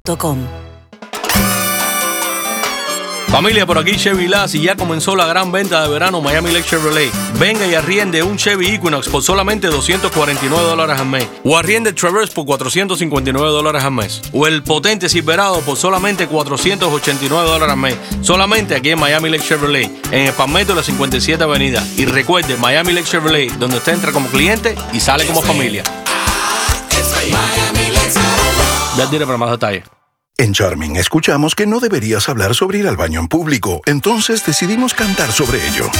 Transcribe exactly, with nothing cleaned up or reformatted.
punto com. Familia, por aquí Chevy Lass y ya comenzó la gran venta de verano Miami Lake Chevrolet. Venga y arriende un Chevy Equinox por solamente doscientos cuarenta y nueve dólares al mes. O arriende Traverse por cuatrocientos cincuenta y nueve dólares al mes. O el potente Silverado por solamente cuatrocientos ochenta y nueve dólares al mes. Solamente aquí en Miami Lake Chevrolet, en el Palmetto de la cincuenta y siete Avenida. Y recuerde, Miami Lake Chevrolet, donde usted entra como cliente y sale como familia. Ya diré para más detalles. En Charming escuchamos que no deberías hablar sobre ir al baño en público, entonces decidimos cantar sobre ello.